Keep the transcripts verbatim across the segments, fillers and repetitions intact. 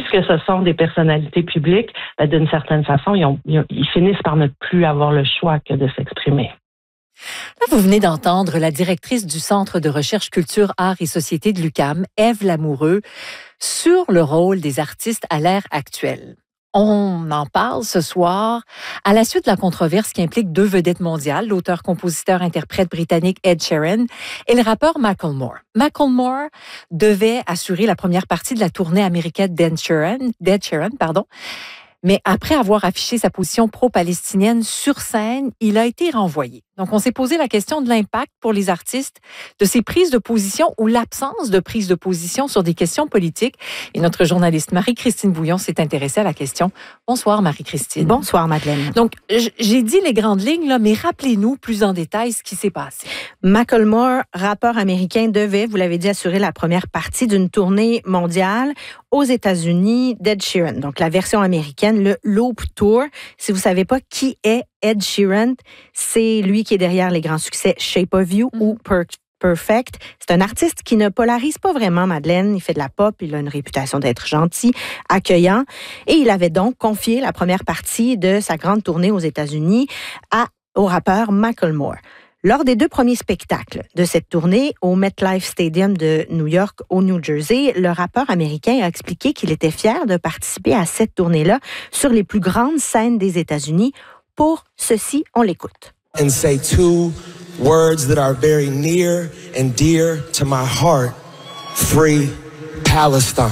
puisque ce sont des personnalités publiques, ben, d'une certaine façon, ils, ont, ils finissent par ne plus avoir le choix que de s'exprimer. Là, vous venez d'entendre la directrice du Centre de recherche culture, arts et société de l'U Q A M, Ève Lamoureux, sur le rôle des artistes à l'ère actuelle. On en parle ce soir à la suite de la controverse qui implique deux vedettes mondiales, l'auteur, compositeur, interprète britannique Ed Sheeran et le rappeur Macklemore. Macklemore devait assurer la première partie de la tournée américaine d'Ed Sheeran, d'Ed Sheeran, pardon. Mais après avoir affiché sa position pro-palestinienne sur scène, il a été renvoyé. Donc, on s'est posé la question de l'impact pour les artistes de ces prises de position ou l'absence de prise de position sur des questions politiques. Et notre journaliste Marie-Christine Bouillon s'est intéressée à la question. Bonsoir, Marie-Christine. Bonsoir, Madeleine. Donc, j'ai dit les grandes lignes, là, mais rappelez-nous plus en détail ce qui s'est passé. Macklemore, rappeur américain, devait, vous l'avez dit, assurer la première partie d'une tournée mondiale aux États-Unis d'Ed Sheeran. Donc, la version américaine, le Loop Tour. Si vous ne savez pas qui est Ed Sheeran, c'est lui qui est derrière les grands succès Shape of You mm. ou per- Perfect. C'est un artiste qui ne polarise pas vraiment, Madeleine. Il fait de la pop, il a une réputation d'être gentil, accueillant. Et il avait donc confié la première partie de sa grande tournée aux États-Unis à, au rappeur Macklemore. Lors des deux premiers spectacles de cette tournée au MetLife Stadium de New York, au New Jersey, le rappeur américain a expliqué qu'il était fier de participer à cette tournée-là sur les plus grandes scènes des États-Unis. Pour ceci, on l'écoute. And say two words that are very near and dear to my heart. Free Palestine.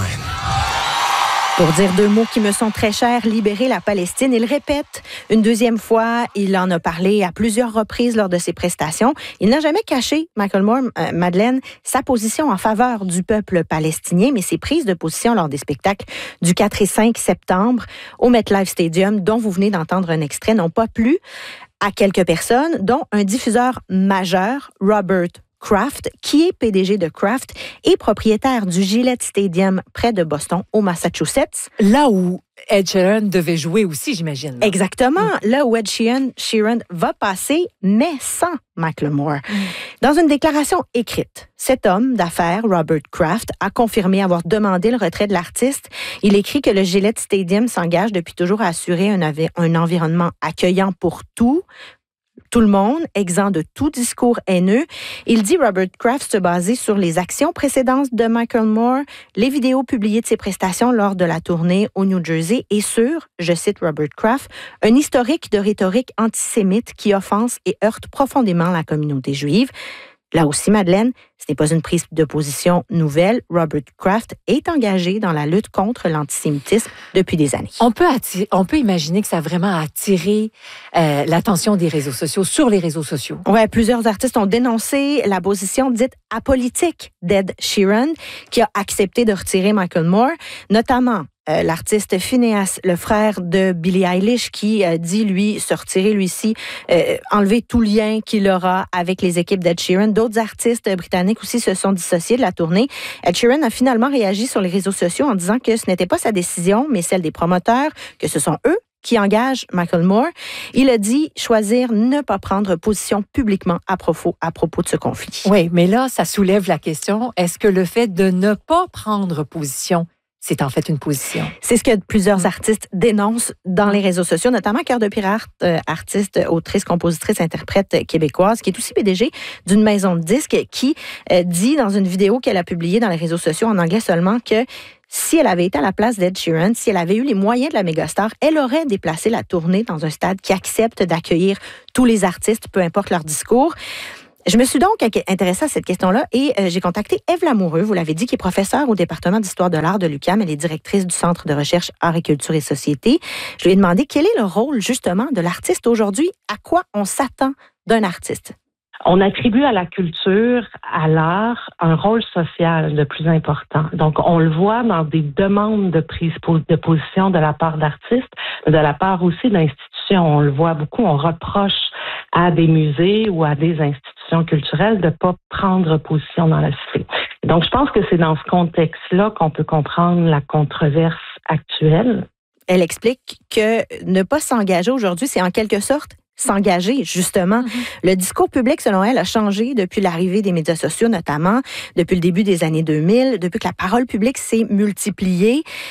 Pour dire deux mots qui me sont très chers, libérer la Palestine. Il répète une deuxième fois, il en a parlé à plusieurs reprises lors de ses prestations. Il n'a jamais caché, Macklemore, euh, Madeleine, sa position en faveur du peuple palestinien, mais ses prises de position lors des spectacles du quatre et cinq septembre au MetLife Stadium, dont vous venez d'entendre un extrait, n'ont pas plu à quelques personnes, dont un diffuseur majeur, Robert Kraft, qui est P D G de Kraft et propriétaire du Gillette Stadium près de Boston, au Massachusetts. Là où Ed Sheeran devait jouer aussi, j'imagine. Là. Exactement. Mm. Là où Ed Sheeran, Sheeran va passer, mais sans Macklemore. Mm. Dans une déclaration écrite, cet homme d'affaires, Robert Kraft, a confirmé avoir demandé le retrait de l'artiste. Il écrit que le Gillette Stadium s'engage depuis toujours à assurer un, un environnement accueillant pour tout, tout le monde, exempt de tout discours haineux. Il dit, Robert Kraft, se baser sur les actions précédentes de Macklemore, les vidéos publiées de ses prestations lors de la tournée au New Jersey et sur, je cite Robert Kraft, un historique de rhétorique antisémite qui offense et heurte profondément la communauté juive. Là aussi, Madeleine, ce n'est pas une prise de position nouvelle. Robert Kraft est engagé dans la lutte contre l'antisémitisme depuis des années. On peut, attirer, on peut imaginer que ça a vraiment attiré euh, l'attention des réseaux sociaux, sur les réseaux sociaux. Oui, plusieurs artistes ont dénoncé la position dite apolitique d'Ed Sheeran, qui a accepté de retirer Macklemore, notamment Euh, l'artiste Phineas, le frère de Billie Eilish, qui euh, dit, lui, se retirer, lui-ci, euh, enlever tout lien qu'il aura avec les équipes d'Ed Sheeran. D'autres artistes britanniques aussi se sont dissociés de la tournée. Ed Sheeran a finalement réagi sur les réseaux sociaux en disant que ce n'était pas sa décision, mais celle des promoteurs, que ce sont eux qui engagent Macklemore. Il a dit choisir ne pas prendre position publiquement à propos, à propos de ce conflit. Oui, mais là, ça soulève la question, est-ce que le fait de ne pas prendre position, c'est en fait une position? C'est ce que plusieurs artistes dénoncent dans les réseaux sociaux, notamment Cœur de Pirate, euh, artiste, autrice, compositrice, interprète québécoise, qui est aussi P D G d'une maison de disques, qui euh, dit dans une vidéo qu'elle a publiée dans les réseaux sociaux en anglais seulement que si elle avait été à la place d'Ed Sheeran, si elle avait eu les moyens de la mégastar, elle aurait déplacé la tournée dans un stade qui accepte d'accueillir tous les artistes, peu importe leur discours. Je me suis donc intéressée à cette question-là et euh, j'ai contacté Ève Lamoureux, vous l'avez dit, qui est professeure au département d'histoire de l'art de l'U Q A M. Elle est directrice du Centre de recherche Art et culture et société. Je lui ai demandé quel est le rôle, justement, de l'artiste aujourd'hui, à quoi on s'attend d'un artiste. On attribue à la culture, à l'art, un rôle social le plus important. Donc, on le voit dans des demandes de prise de position de la part d'artistes, de la part aussi d'institutions. On le voit beaucoup, on reproche à des musées ou à des institutions culturelles de ne pas prendre position dans la société. Donc, je pense que c'est dans ce contexte-là qu'on peut comprendre la controverse actuelle. Elle explique que ne pas s'engager aujourd'hui, c'est en quelque sorte s'engager, justement. Mm-hmm. Le discours public, selon elle, a changé depuis l'arrivée des médias sociaux, notamment depuis le début des années deux mille, depuis que la parole publique s'est multipliée.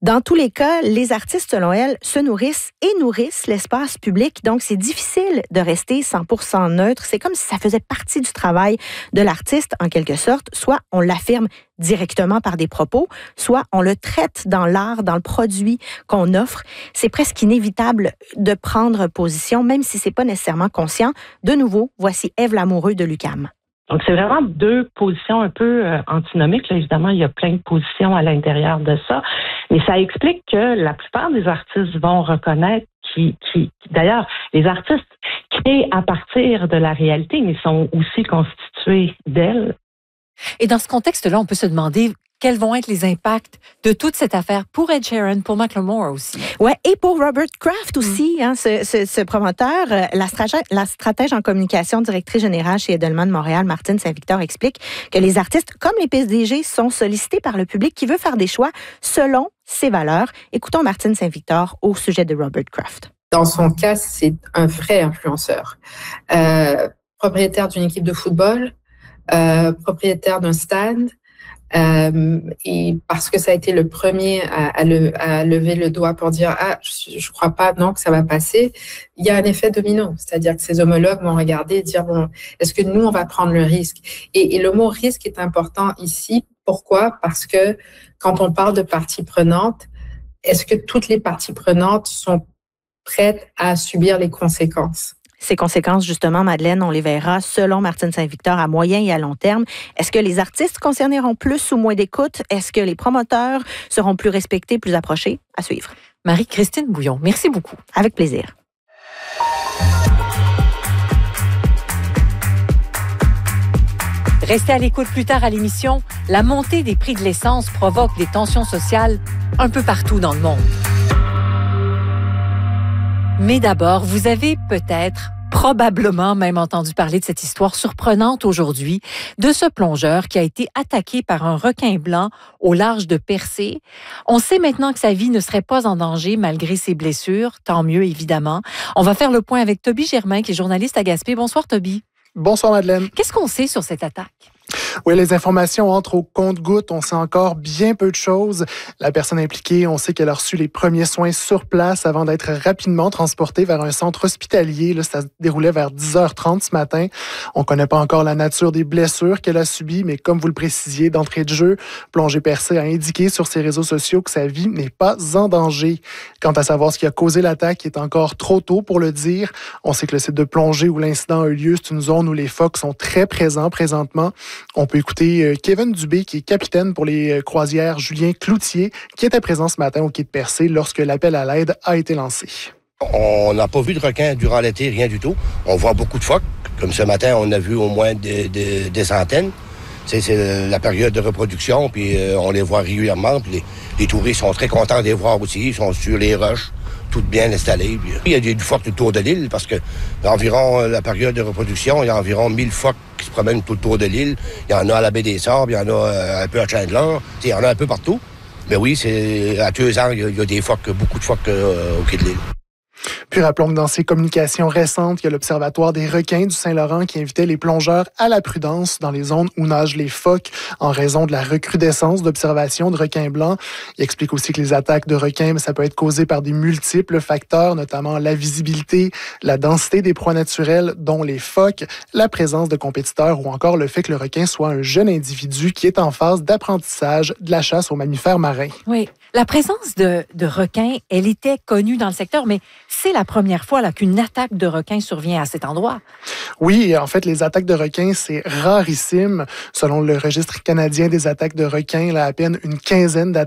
Dans tous les cas, les artistes, selon elle, se nourrissent et nourrissent l'espace public. Donc, c'est difficile de rester cent pour cent neutre. C'est comme si ça faisait partie du travail de l'artiste, en quelque sorte. Soit on l'affirme directement par des propos, soit on le traite dans l'art, dans le produit qu'on offre. C'est presque inévitable de prendre position, même si c'est pas nécessairement conscient. De nouveau, voici Ève Lamoureux de l'U Q A M. Donc, c'est vraiment deux positions un peu euh, antinomiques. Là, évidemment, il y a plein de positions à l'intérieur de ça. Mais ça explique que la plupart des artistes vont reconnaître qui, qui, d'ailleurs, les artistes créent à partir de la réalité, mais sont aussi constitués d'elle. Et dans ce contexte-là, on peut se demander quels vont être les impacts de toute cette affaire pour Ed Sheeran, pour Macklemore aussi. Ouais, et pour Robert Kraft aussi, mm. hein, ce, ce, ce promoteur, la stratège, la stratège en communication, directrice générale chez Edelman Montréal, Martine Saint-Victor, explique que les artistes, comme les P D G, sont sollicités par le public qui veut faire des choix selon ses valeurs. Écoutons Martine Saint-Victor au sujet de Robert Kraft. Dans son cas, c'est un vrai influenceur. Euh, propriétaire d'une équipe de football, euh, propriétaire d'un stade, Euh, et parce que ça a été le premier à, à, le, à lever le doigt pour dire « Ah, je, je crois pas, non, que ça va passer », il y a un effet domino. C'est-à-dire que ses homologues vont regarder et dire « Bon, est-ce que nous, on va prendre le risque ?» et, et le mot « risque » est important ici. Pourquoi? Parce que quand on parle de parties prenantes, est-ce que toutes les parties prenantes sont prêtes à subir les conséquences? Ces conséquences, justement, Madeleine, on les verra selon Martine Saint-Victor à moyen et à long terme. Est-ce que les artistes concernés auront plus ou moins d'écoute? Est-ce que les promoteurs seront plus respectés, plus approchés? À suivre. Marie-Christine Bouillon, merci beaucoup. Avec plaisir. Restez à l'écoute plus tard à l'émission. La montée des prix de l'essence provoque des tensions sociales un peu partout dans le monde. Mais d'abord, vous avez peut-être, probablement même entendu parler de cette histoire surprenante aujourd'hui de ce plongeur qui a été attaqué par un requin blanc au large de Percé. On sait maintenant que sa vie ne serait pas en danger malgré ses blessures. Tant mieux, évidemment. On va faire le point avec Toby Germain, qui est journaliste à Gaspé. Bonsoir, Toby. Bonsoir, Madeleine. Qu'est-ce qu'on sait sur cette attaque? Oui, les informations entrent au compte-gouttes. On sait encore bien peu de choses. La personne impliquée, on sait qu'elle a reçu les premiers soins sur place avant d'être rapidement transportée vers un centre hospitalier. Là, ça se déroulait vers dix heures trente ce matin. On ne connaît pas encore la nature des blessures qu'elle a subies, mais comme vous le précisiez d'entrée de jeu, Plongée Percée a indiqué sur ses réseaux sociaux que sa vie n'est pas en danger. Quant à savoir ce qui a causé l'attaque, il est encore trop tôt pour le dire. On sait que le site de plongée où l'incident a eu lieu, c'est une zone où les phoques sont très présents présentement. On peut écouter Kevin Dubé, qui est capitaine pour les croisières Julien Cloutier, qui était présent ce matin au quai de Percé lorsque l'appel à l'aide a été lancé. On n'a pas vu de requins durant l'été, rien du tout. On voit beaucoup de phoques. Comme ce matin, on a vu au moins des, des, des centaines. C'est, c'est la période de reproduction, puis euh, on les voit régulièrement. Puis les, les touristes sont très contents de les voir aussi. Ils sont sur les roches, toutes bien installées. Puis, il y a des phoques autour de l'île, parce que environ la période de reproduction, il y a environ mille phoques qui se promènent tout autour de l'île. Il y en a à la baie des Sables, il y en a euh, un peu à Chandler. Il y en a un peu partout. Mais oui, c'est à deux ans, il y a des phoques, beaucoup de phoques euh, au quai de l'île. Puis rappelons que dans ses communications récentes, il y a l'Observatoire des requins du Saint-Laurent qui invitait les plongeurs à la prudence dans les zones où nagent les phoques en raison de la recrudescence d'observation de requins blancs. Il explique aussi que les attaques de requins, ça peut être causé par des multiples facteurs, notamment la visibilité, la densité des proies naturelles, dont les phoques, la présence de compétiteurs ou encore le fait que le requin soit un jeune individu qui est en phase d'apprentissage de la chasse aux mammifères marins. Oui. La présence de, de requins, elle était connue dans le secteur, mais c'est la première fois là, qu'une attaque de requins survient à cet endroit. Oui, en fait, les attaques de requins, c'est rarissime. Selon le registre canadien des attaques de requins, là, à peine une quinzaine d'attaques